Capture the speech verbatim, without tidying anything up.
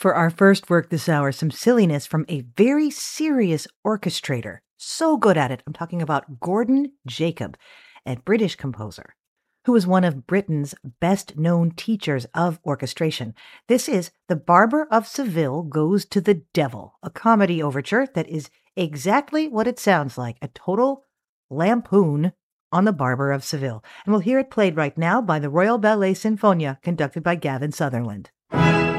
For our first work this hour, some silliness from a very serious orchestrator. So good at it. I'm talking about Gordon Jacob, a British composer, who is one of Britain's best-known teachers of orchestration. This is The Barber of Seville Goes to the Devil, a comedy overture that is exactly what it sounds like, a total lampoon on the Barber of Seville. And we'll hear it played right now by the Royal Ballet Sinfonia, conducted by Gavin Sutherland.